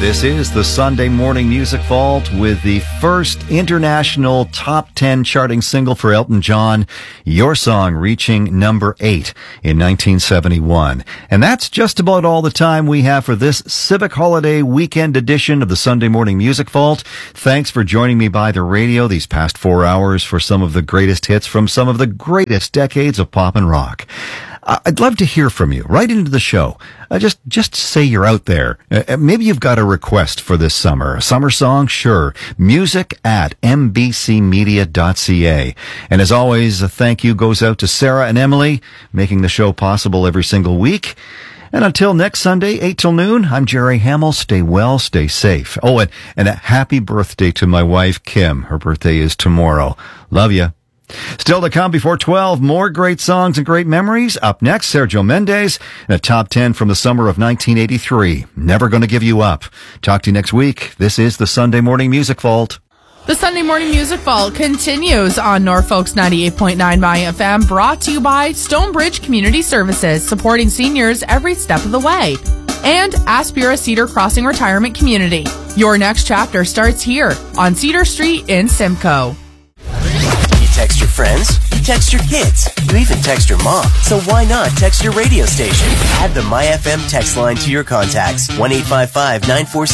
This is the Sunday Morning Music Vault with the first international top 10 charting single for Elton John, Your Song, reaching number 8 in 1971. And that's just about all the time we have for this Civic Holiday weekend edition of the Sunday Morning Music Vault. Thanks for joining me by the radio these past 4 hours for some of the greatest hits from some of the greatest decades of pop and rock. I'd love to hear from you right into the show. Just say you're out there. Maybe you've got a request for this summer. A summer song? Sure. music@mbcmedia.ca. And as always, a thank you goes out to Sarah and Emily, making the show possible every single week. And until next Sunday, 8 till noon, I'm Jerry Hamill. Stay well, stay safe. Oh, and a happy birthday to my wife, Kim. Her birthday is tomorrow. Love ya. Still to come before 12, more great songs and great memories. Up next, Sergio Mendes, and a top 10 from the summer of 1983. Never Gonna Give You Up. Talk to you next week. This is the Sunday Morning Music Vault. The Sunday Morning Music Vault continues on Norfolk's 98.9 My FM, brought to you by Stonebridge Community Services, supporting seniors every step of the way. And Aspira Cedar Crossing Retirement Community. Your next chapter starts here on Cedar Street in Simcoe. Text your friends, you text your kids, you even text your mom. So why not text your radio station? Add the MyFM text line to your contacts. 1-855-946